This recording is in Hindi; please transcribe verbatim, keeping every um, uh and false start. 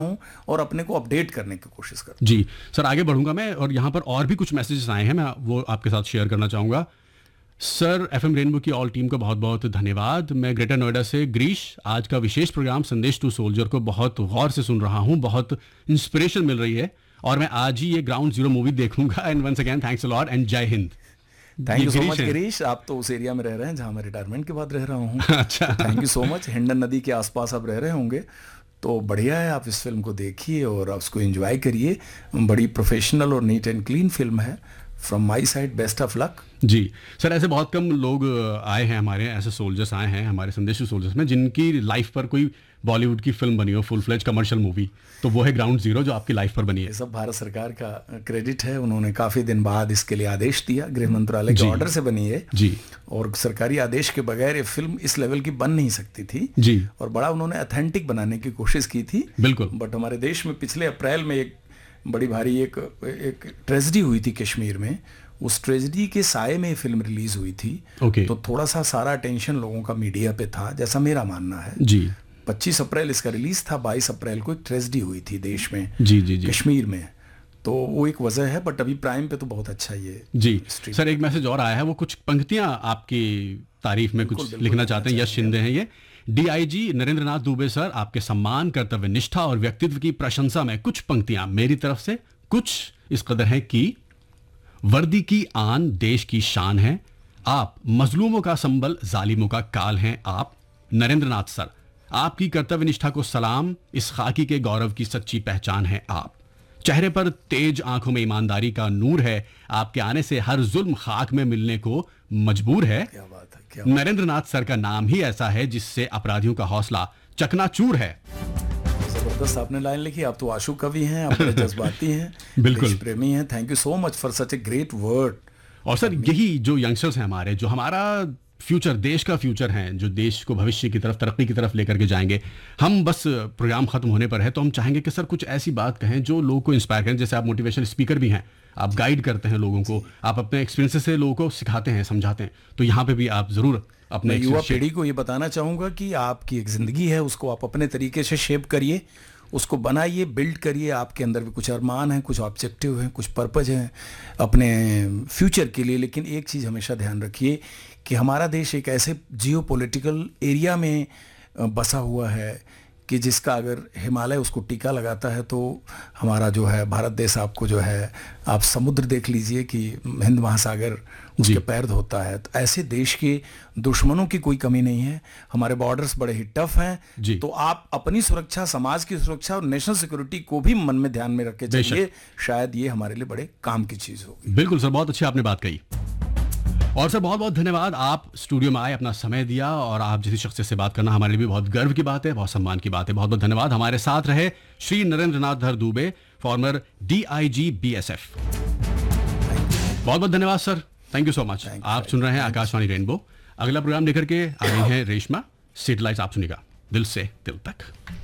हूँ और अपने को अपडेट करने की कोशिश करता हूँ। जी सर, आगे बढ़ूंगा मैं, और यहाँ पर और भी कुछ मैसेजेस आए हैं, मैं वो आपके साथ शेयर करना चाहूँगा। सर, एफएम रेनबो की ऑल टीम को बहुत बहुत धन्यवाद। मैं ग्रेटर नोएडा से ग्रीश, आज का विशेष प्रोग्राम संदेश टू सोल्जर को बहुत गौर से सुन रहा हूँ, बहुत इंस्पिरेशन मिल रही है और मैं आज ही ये ग्राउंड जीरो मूवी देखूंगा। And once again thanks a lot and जय Hind. Thank you so much Girish, आप तो उस एरिया में रह रहे हैं जहाँ मैं रिटायरमेंट के बाद रह रहा हूँ। अच्छा, thank you so much. Hindon नदी के आसपास आप रह रहे होंगे तो बढ़िया है, आप इस फिल्म को देखिए और आप उसको एंजॉय करिए। बड़ी प्रोफेशनल और नीट एंड क्लीन फिल्म है। From my side best of luck. Ji sir, ऐसे बहुत कम लोग आए हैं हमारे, ऐसे सोल्जर्स आए हैं हमारे संदेश टू सोल्जर्स में जिनकी लाइफ पर कोई बॉलीवुड की फिल्म बनी हो, फुल फ्लेज कमर्शियल मूवी, तो वो है ग्राउंड जीरो जो आपकी लाइफ पर बनी है। ये सब भारत सरकार का क्रेडिट है, उन्होंने काफ़ी दिन बाद इसके लिए आदेश दिया, गृह मंत्रालय के ऑर्डर से बनी है जी, और सरकारी आदेश के बगैर ये फिल्म इस लेवल की बन नहीं सकती थी जी, और बड़ा उन्होंने ऑथेंटिक बनाने की कोशिश की थी। बिल्कुल। बट हमारे देश में पिछले अप्रैल में एक बड़ी भारी एक एक ट्रेजेडी हुई थी कश्मीर में, उस ट्रेजेडी के साये में फिल्म रिलीज हुई थी। okay. तो थोड़ा सा सारा अटेंशन लोगों का मीडिया पे था, जैसा मेरा मानना है। जी, पच्चीस अप्रैल इसका रिलीज था, बाईस अप्रैल को एक ट्रेजेडी हुई थी देश में, जी जी जी, कश्मीर में, तो वो एक वजह है। बट अभी प्राइम पे तो बहुत अच्छा ये जी। सर, एक मैसेज और आया है, वो कुछ पंक्तियां आपकी तारीफ में कुछ लिखना चाहते हैं। यश शिंदे हैं ये। डीआईजी नरेंद्र नाथ दुबे सर, आपके सम्मान, कर्तव्य निष्ठा और व्यक्तित्व की प्रशंसा में कुछ पंक्तियां मेरी तरफ से। कुछ इस कदर है कि वर्दी की आन देश की शान है, आप मजलूमों का संबल, जालिमों का काल हैं आप। नरेंद्र नाथ सर, आपकी कर्तव्य निष्ठा को सलाम, इस खाकी के गौरव की सच्ची पहचान है आप। चेहरे पर तेज, आंखों में ईमानदारी का नूर है, आपके आने से हर जुल्म खाक में मिलने को मजबूर है। क्या बात है, क्या नरेंद्र नाथ सर का नाम ही ऐसा है जिससे अपराधियों का हौसला चकनाचूर है। जबरदस्त आपने लाइन लिखी। आप तो आशु कवि हैं, आप बड़े जज्बाती हैं, बिल्कुल देश प्रेमी हैं। Thank you so much for such a great word. और सर, यही जो यंगस्टर्स हैं हमारे, जो हमारा फ्यूचर, देश का फ्यूचर है, जो देश को भविष्य की तरफ, तरक्की की तरफ लेकर के जाएंगे। हम बस प्रोग्राम खत्म होने पर है तो हम चाहेंगे कि सर कुछ ऐसी बात कहें जो लोगों को इंस्पायर करें। जैसे आप मोटिवेशनल स्पीकर भी हैं, आप गाइड करते हैं लोगों को, आप अपने एक्सपीरियंसेस से लोगों को सिखाते हैं, समझाते हैं, तो यहाँ पे भी आप जरूर अपने युवा पीढ़ी को ये बताना चाहूँगा कि आपकी एक ज़िंदगी है, उसको आप अपने तरीके से शेप करिए, उसको बनाइए, बिल्ड करिए। आपके अंदर भी कुछ अरमान हैं, कुछ ऑब्जेक्टिव हैं, कुछ पर्पज हैं अपने फ्यूचर के लिए। लेकिन एक चीज़ हमेशा ध्यान रखिए कि हमारा देश एक ऐसे जियो पॉलिटिकल एरिया में बसा हुआ है कि जिसका अगर हिमालय उसको टीका लगाता है तो हमारा जो है भारत देश, आपको जो है, आप समुद्र देख लीजिए कि हिंद महासागर उसके पैर धोता है। तो ऐसे देश के दुश्मनों की कोई कमी नहीं है। हमारे बॉर्डर्स बड़े ही टफ हैं, तो आप अपनी सुरक्षा, समाज की सुरक्षा और नेशनल सिक्योरिटी को भी मन में ध्यान में रख के चलिए। शायद ये हमारे लिए बड़े काम की चीज़ होगी। बिल्कुल सर, बहुत अच्छी आपने बात कही। और सर बहुत बहुत धन्यवाद, आप स्टूडियो में आए, अपना समय दिया, और आप जैसी शख्सियत से बात करना हमारे लिए भी बहुत गर्व की बात है, बहुत सम्मान की बात है। बहुत बहुत धन्यवाद। हमारे साथ रहे श्री नरेंद्र नाथ धर दुबे, फॉर्मर डीआईजी बीएसएफ। बहुत बहुत धन्यवाद sir, thank you so much. आप सुन रहे हैं आकाशवाणी रेनबो। अगला प्रोग्राम लेकर के आ रही हैं रेशमा। सिटी लाइट्स आप सुनिएगा दिल से दिल तक।